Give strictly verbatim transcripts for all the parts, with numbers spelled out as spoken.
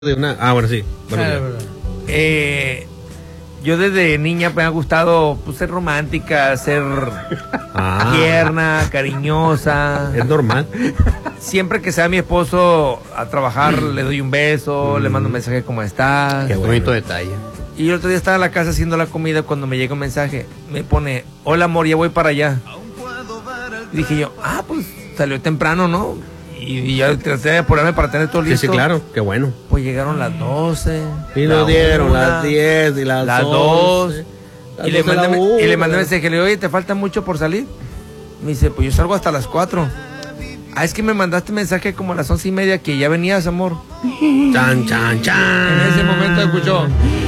de una... Ah, bueno, sí. Bueno, Ah, eh, yo desde niña me ha gustado pues, ser romántica, ser ah, tierna, cariñosa. es normal. Siempre que sea mi esposo a trabajar, le doy un beso, mm. le mando un mensaje, ¿cómo estás? Qué bonito detalle. Y el otro día estaba en la casa haciendo la comida, cuando me llega un mensaje, me pone, hola amor, ya voy para allá. Y dije yo, ah, pues salió temprano, ¿no? Y, y ya traté de apurarme para tener todo listo. Sí, sí, claro, qué bueno. Pues llegaron las doce. Y nos dieron una, las diez y las, las dos. Las y, le mandé, y le mandé mensaje, le digo, oye, ¿te falta mucho por salir? Me dice, pues yo salgo hasta las cuatro. Ah, es que me mandaste mensaje como a las once y media que ya venías, amor. Chan, chan, chan. En ese momento escuchó.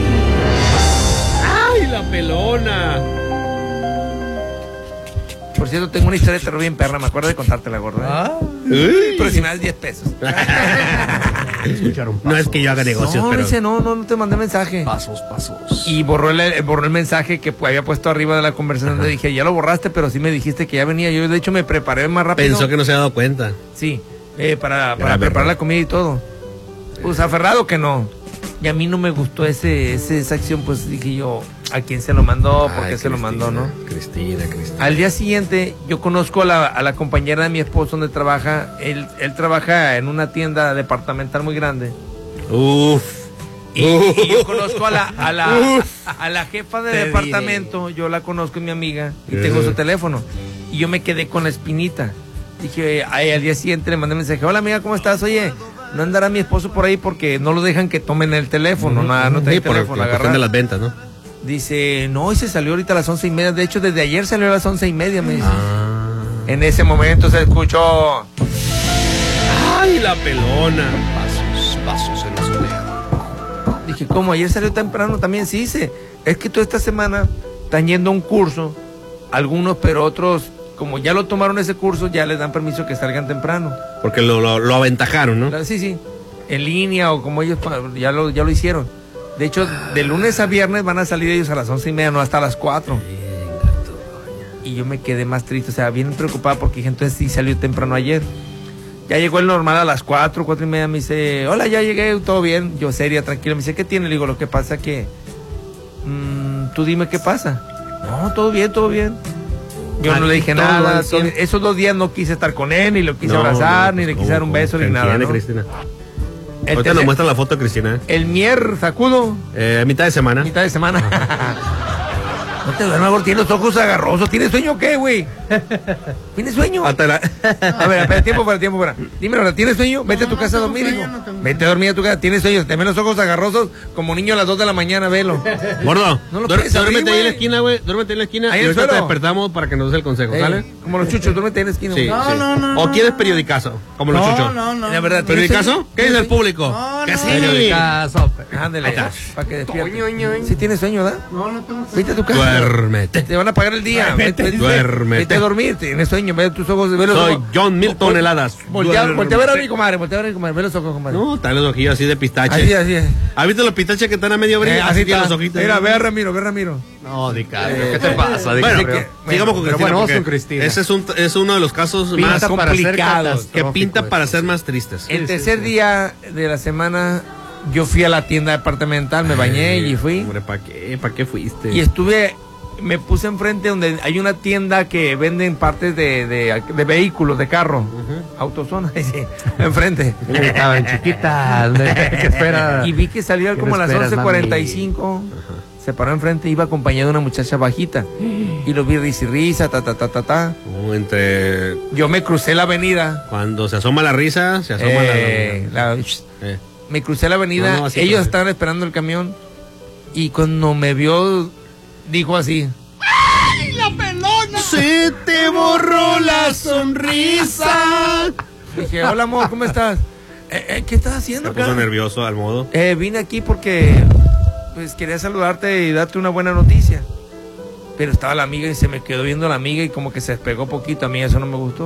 ¡Ay, la pelona! Por cierto, tengo una historia de terror bien perra, me acuerdo de contártela, gorda. Ah. Pero si me das diez pesos. No es que yo haga negocios, no, pero... dice, no, no, no te mandé mensaje. Pasos, pasos. Y borró el, borró el mensaje que había puesto arriba de la conversación. Le dije, ya lo borraste, pero sí me dijiste que ya venía. Yo, de hecho, me preparé más rápido. Pensó que no se había dado cuenta. Sí, eh, para, para preparar la comida y todo. Pues aferrado que no. Y a mí no me gustó ese, ese esa acción, pues dije yo, ¿a quién se lo mandó? ¿Por qué se lo mandó, no? Cristina, Cristina. Al día siguiente, yo conozco a la, a la compañera de mi esposo donde trabaja. Él, él trabaja en una tienda departamental muy grande. Uf. Y, y yo conozco a la, a la, a la jefa de Te departamento, diré. Yo la conozco, es mi amiga, y tengo su teléfono. Y yo me quedé con la espinita. Dije, ay, al día siguiente le mandé mensaje, hola amiga, ¿cómo estás? Oye, no andará mi esposo por ahí porque no lo dejan que tomen el teléfono, uh-huh. nada, no trae sí, el teléfono, por la de las ventas, ¿no? Dice, no, y se salió ahorita a las once y media, de hecho desde ayer salió a las once y media, me dice. Ah. En ese momento se escuchó, ay, la pelona. Pasos, pasos en la azotea. Dije, ¿cómo? Ayer salió temprano también, sí, dice, es que toda esta semana están yendo a un curso, algunos, pero otros, como ya lo tomaron ese curso, ya les dan permiso que salgan temprano. Porque lo, lo, lo aventajaron, ¿no? Sí, sí, en línea o como ellos ya lo, ya lo hicieron. De hecho, de lunes a viernes van a salir ellos a las once y media, no hasta las cuatro. Y yo me quedé más triste, o sea, bien preocupada porque dije, entonces sí salió temprano ayer. Ya llegó el normal a las cuatro, cuatro y media, me dice, hola, ya llegué, todo bien. Yo seria, tranquila, me dice, ¿qué tiene? Le digo, lo que pasa que, mmm, tú dime qué pasa. No, todo bien, todo bien. Yo Aquí no le dije nada, todo, esos dos días no quise estar con él, ni lo quise no, abrazar, no, ni le quise dar un beso, ni nada, ¿no? Cristina. El Ahorita nos muestra la foto de Cristina. El mier sacudo. Eh, mitad de semana. Mitad de semana. No te duermas, amor, tienes los ojos agarrosos. ¿Tienes sueño o qué, güey? ¿Tienes sueño? Hasta la... A ver, espera, tiempo para tiempo para. Dímelo, ¿tienes sueño? Vete no, a tu casa no a dormir, hijo. No Vete a dormir a tu casa. ¿Tienes sueño? Te ven los ojos agarrosos como niño a las dos de la mañana, velo. Gordo, no lo duérmete abrir, ahí en la esquina, güey. Duérmete en la esquina. Ahí y ahorita te despertamos para que nos des el consejo, ¿sale? Ey, como los chuchos, duérmete ahí en la esquina. Sí, no, sí. no, no. ¿O quieres periodicazo? Como los no, chuchos. No, no, La verdad, ¿periodicazo? ¿Qué dice el público? No, que no. sí. Periodicazo. Ándale, para que despierte. Si tienes sueño, ¿verdad? No, no tengo sueño. Vete a tu casa. Duérmete. Te van a pagar el día. Vete, vete, duérmete. Vete a dormir, tienes sueño, ve tus ojos. Ve los Soy ojos. John mil toneladas. Voltea, voltea a ver a mi comadre, voltea a ver a mi comadre, ve los ojos, comadre. No, están los ojillos así de pistache. Así, así es. ¿Has visto los pistaches que están a medio abrir? Eh, así tienen los ojitos. Mira, ve a Ramiro, ve a Ramiro. No, DiCaprio, Eh, ¿qué te pasa? Bueno, DiCaprio. que, sigamos con Cristina. Bueno, vamos con Cristina. Ese es, un, es uno de los casos pinta más complicados. Que pinta para ser más tristes. El sí, tercer sí, sí. día de la semana, yo fui a la tienda departamental, me bañé Ay, y fui. Hombre, ¿para qué? ¿Para qué fuiste? Y estuve... Me puse enfrente donde hay una tienda que venden partes de, de, de vehículos, de carro, uh-huh. Autozona, sí, enfrente. Estaban chiquitas, ¿qué espera? Y vi que salía como a las once cuarenta y cinco, uh-huh. Se paró enfrente, iba acompañado de una muchacha bajita. Y lo vi risa y risa, ta, ta, ta, ta, ta. Uh, entre... Yo me crucé la avenida. Cuando se asoma la risa, se asoma eh, la... la... Eh. Me crucé la avenida, no, no, ellos pues, estaban esperando el camión. Y cuando me vio... Dijo así. ¡Ay, la pelona! Se te borró la sonrisa. Dije, hola amor, ¿cómo estás? Eh, eh, ¿Qué estás haciendo acá? Se puso nervioso al modo. Eh, vine aquí porque pues quería saludarte y darte una buena noticia. Pero estaba la amiga y se me quedó viendo la amiga y como que se despegó poquito. A mí eso no me gustó.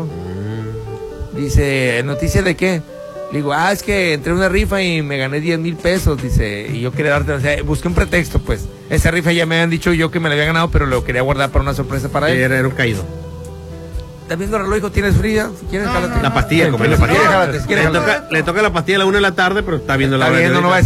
Mm. Dice, ¿noticia de qué? Le digo, ah, es que entré en una rifa y me gané diez mil pesos, dice, y yo quería darte, o sea, busqué un pretexto, pues. Esa rifa ya me habían dicho yo que me la había ganado, pero lo quería guardar para una sorpresa para él. Era, era un caído. está viendo el reloj, hijo, tienes frío, si quieres, No, jálate. no, La pastilla, Sí, comer si la quieres, pastilla. jálate, si quieres, Le jálate. toca, le toca la pastilla a la una de la tarde, pero está viendo la Está hora de viendo, no va a